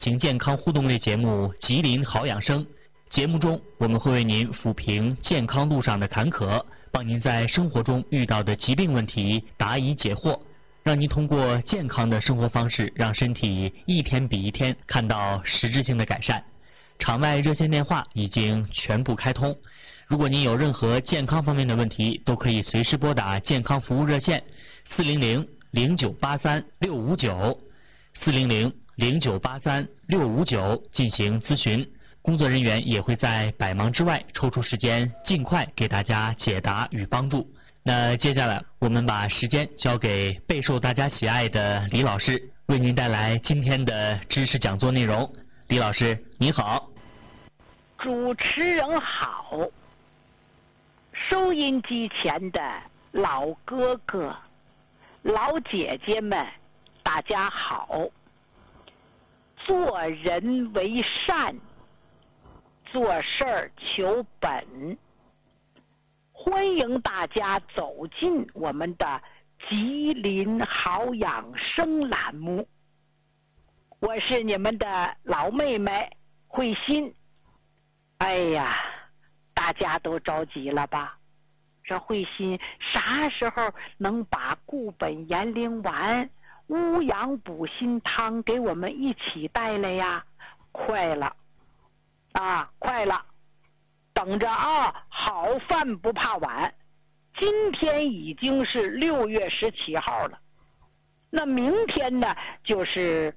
请健康互动类节目《吉林好养生》。节目中，我们会为您抚平健康路上的坎坷，帮您在生活中遇到的疾病问题答疑解惑，让您通过健康的生活方式，让身体一天比一天看到实质性的改善。场外热线电话已经全部开通，如果您有任何健康方面的问题，都可以随时拨打健康服务热线400-0983-659，400-0983-659进行咨询。工作人员也会在百忙之外抽出时间，尽快给大家解答与帮助。那接下来我们把时间交给备受大家喜爱的李老师，为您带来今天的知识讲座内容。李老师，你好。 主持人好，收音机前的老哥哥、老姐姐们，大家好。做人为善，做事儿求本。欢迎大家走进我们的吉林好养生栏目，我是你们的老妹妹慧心。哎呀，大家都着急了吧？这慧心啥时候能把固本延龄丸、乌阳补心汤给我们一起带来呀？快了啊，快了！等着啊，好饭不怕晚。今天已经是6月17号了，那明天呢就是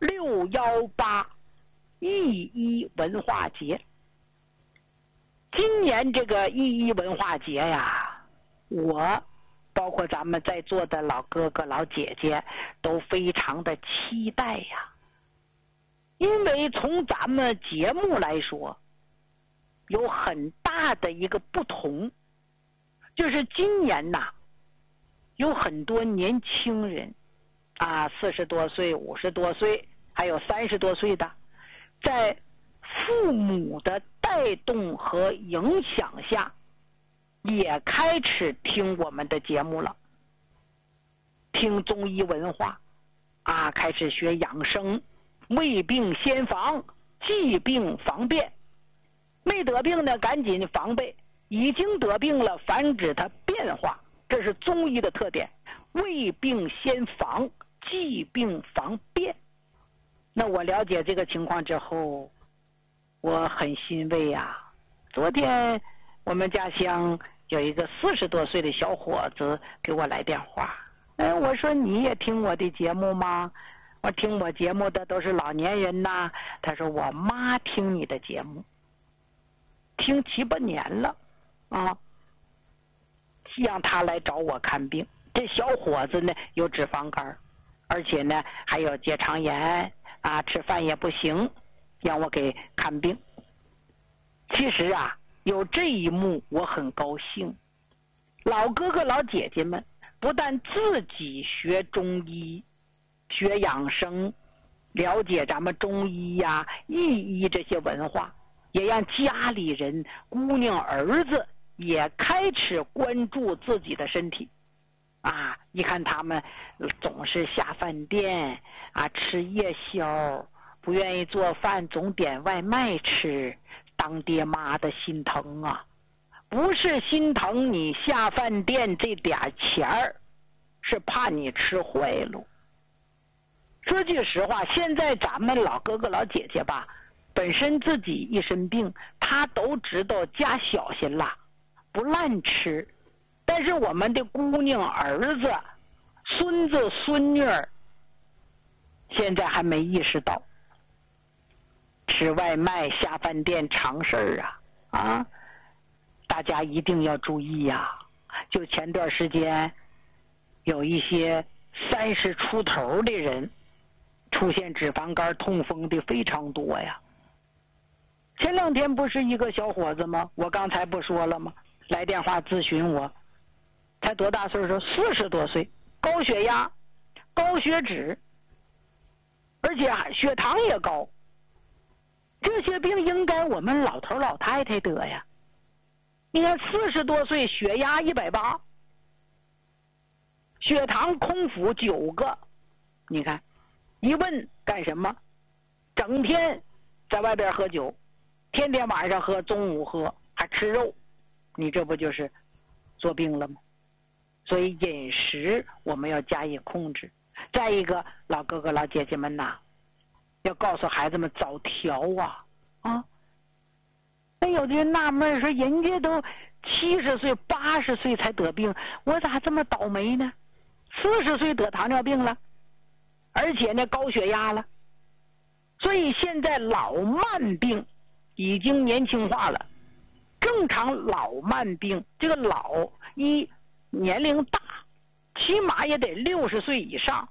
6186·1文化节。今年这个6·1文化节呀，我包括咱们在座的老哥哥老姐姐都非常的期待呀。因为从咱们节目来说，有很大的一个不同，就是今年呐，有很多年轻人啊，40多岁、50多岁，还有30多岁的，在父母的带动和影响下，也开始听我们的节目了，听中医文化啊，开始学养生，未病先防，既病防变。没得病呢，赶紧防备；已经得病了，防止它变化。这是中医的特点，未病先防，既病防变。那我了解这个情况之后，我很欣慰啊。昨天我们家乡有一个40多岁的小伙子给我来电话，我说你也听我的节目吗？我听我节目的都是老年人呐。他说我妈听你的节目，听7、8年了啊，让他来找我看病。这小伙子呢有脂肪肝，而且呢还有结肠炎啊，吃饭也不行，让我给看病。其实啊，有这一幕我很高兴。老哥哥老姐姐们不但自己学中医、学养生，了解咱们中医呀、医这些文化，也让家里人、姑娘儿子也开始关注自己的身体啊！一看他们总是下饭店啊，吃夜宵，不愿意做饭，总点外卖吃，当爹妈的心疼啊！不是心疼你下饭店这点钱儿，是怕你吃坏了。说句实话，现在咱们老哥哥老姐姐吧，本身自己一身病，他都知道加小心了，不乱吃。但是我们的姑娘儿子、孙子孙女儿现在还没意识到，吃外卖下饭店常事儿啊！大家一定要注意呀！就前段时间有一些30出头的人出现脂肪肝、痛风的非常多呀。前2天不是一个小伙子吗？我刚才不说了吗？来电话咨询我，才多大岁数？40多岁，高血压、高血脂，而且血糖也高。这些病应该我们老头老太太得呀。你看40多岁，血压180，血糖空腹9个，你看一问干什么？ 整天在外边喝酒，天天晚上喝，中午喝，还吃肉，你这不就是做病了吗？所以饮食我们要加以控制。再一个，老哥哥老姐姐们呐，要告诉孩子们早调啊！那有的人纳闷说，人家都70岁、80岁才得病，我咋这么倒霉呢？40岁得糖尿病了，而且呢高血压了。所以现在老慢病已经年轻化了。正常老慢病，这个老一年龄大，起码也得60岁以上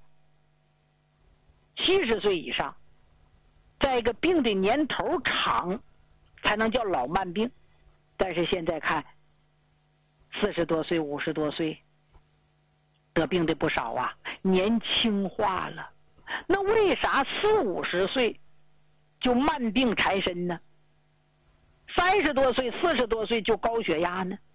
，70岁以上。再一个，病的年头长，才能叫老慢病。但是现在看，40多岁、50多岁得病的不少啊，年轻化了。那为啥40、50岁就慢病缠身呢？30多岁、40多岁就高血压呢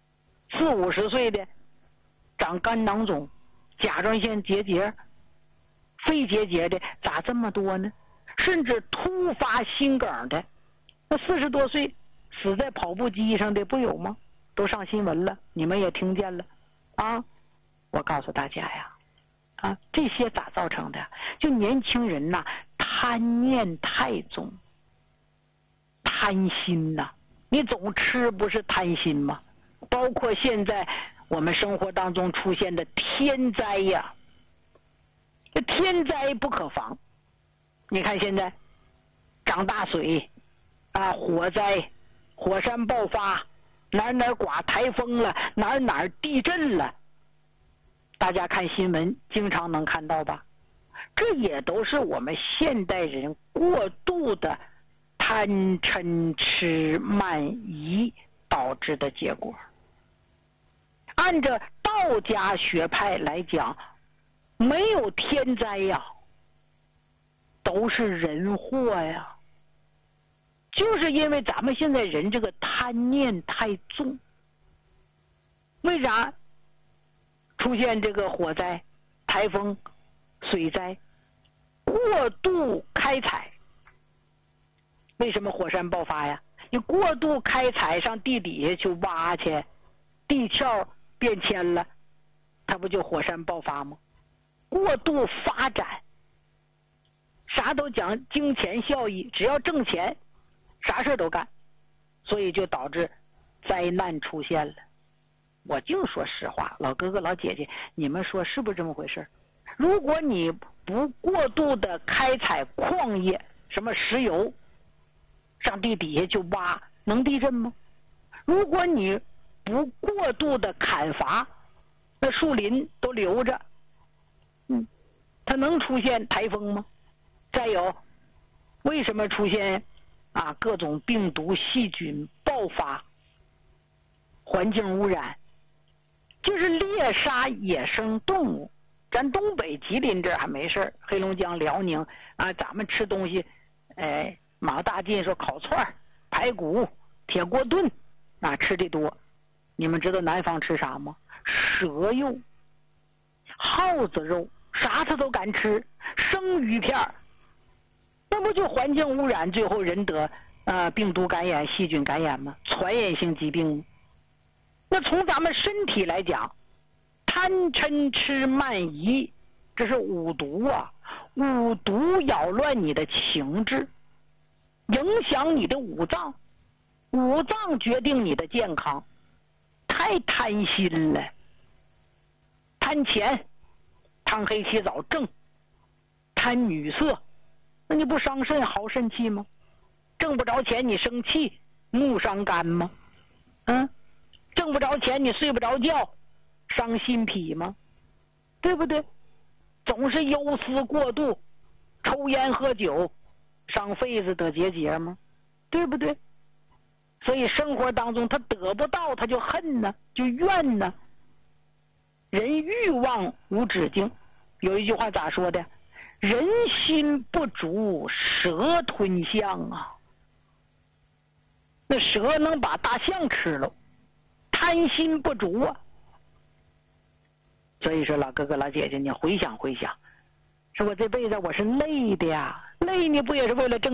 ？40、50岁的长肝囊肿、甲状腺结节、肺结节的咋这么多呢？甚至突发心梗的，那40多岁死在跑步机上的不有吗？都上新闻了，你们也听见了啊！我告诉大家呀，这些咋造成的？就年轻人呐，贪念太重，贪心呐！你总吃不是贪心吗？包括现在我们生活当中出现的天灾呀，这天灾不可防。你看现在涨大水啊，火灾、火山爆发，哪儿刮台风了，哪儿地震了，大家看新闻经常能看到吧？这也都是我们现代人过度的贪嗔痴慢疑导致的结果。按照道家学派来讲，没有天灾呀，都是人祸呀。就是因为咱们现在人这个贪念太重，为啥出现这个火灾、台风、水灾？过度开采。为什么火山爆发呀？你过度开采，上地底下去挖去，地壳变迁了，它不就火山爆发吗？过度发展，啥都讲金钱效益，只要挣钱，啥事都干，所以就导致灾难出现了。我净说实话，老哥哥老姐姐，你们说是不是这么回事？如果你不过度的开采矿业，什么石油，上地底下去挖，能地震吗？如果你不过度的砍伐，那树林都留着，它能出现台风吗？再有，为什么出现各种病毒细菌爆发？环境污染，就是猎杀野生动物。咱东北吉林这还没事，黑龙江、辽宁咱们吃东西，马大进说烤串、排骨、铁锅炖吃的多。你们知道南方吃啥吗？蛇肉、耗子肉，啥他都敢吃，生鱼片，那不就环境污染，最后人得病毒感染、细菌感染吗？传染性疾病吗？那从咱们身体来讲，贪嗔痴慢疑，这是五毒啊！五毒扰乱你的情志，影响你的五脏，五脏决定你的健康。太贪心了，贪钱，贪黑起早挣，贪女色，那你不伤肾耗肾气吗？挣不着钱你生气，怒伤肝吗？挣不着钱你睡不着觉，伤心脾吗？对不对？总是忧思过度，抽烟喝酒，伤肺子得结节吗？对不对？所以生活当中他得不到，他就恨呢，就怨呢。人欲望无止境，有一句话咋说的？人心不足蛇吞象啊。那蛇能把大象吃了，贪心不足啊。所以说老哥哥老姐姐，你回想回想，说我这辈子我是累的呀， 累你不也是为了挣